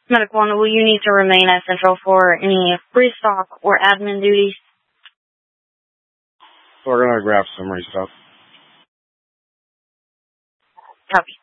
Medic 1, will you need to remain at Central for any restock or admin duties? We're going to grab some restock. Copy.